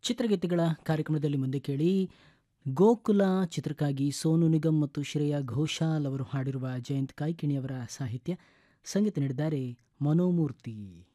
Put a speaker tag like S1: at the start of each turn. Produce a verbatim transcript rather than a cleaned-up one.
S1: ಚಿತ್ರಗೀತೆಗಳ ಕಾರ್ಯಕ್ರಮದಲ್ಲಿ ಮುಂದೆ ಕೇಳಿ ಗೋಕುಲ ಚಿತ್ರಕ್ಕಾಗಿ ಸೋನು ನಿಗಮ್ ಮತ್ತು ಶ್ರೇಯಾ ಘೋಷಾಲ್ ಅವರು ಹಾಡಿರುವ ಜಯಂತ್ ಕಾಯ್ಕಿಣಿಯವರ ಸಾಹಿತ್ಯ, ಸಂಗೀತ ನೀಡಿದ್ದಾರೆ ಮನೋಮೂರ್ತಿ.